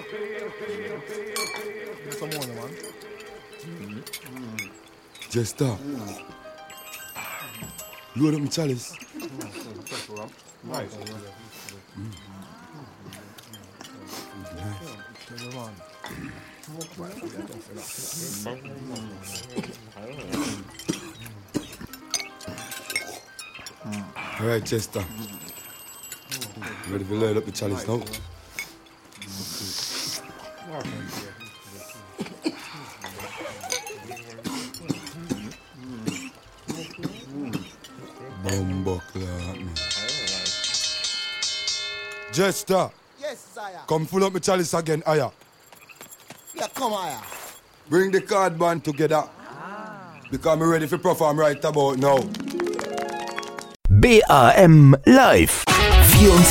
Some more, man. Just stop. Load up my chalice. Nice. All right, Chester. Ready to load up the chalice now? Bumbuckler, man. Chester. Yes, sire. Come full up my chalice again, Aya. Yeah, come here. Bring the card band together. Because I'm ready for perform right about now. BAM Live.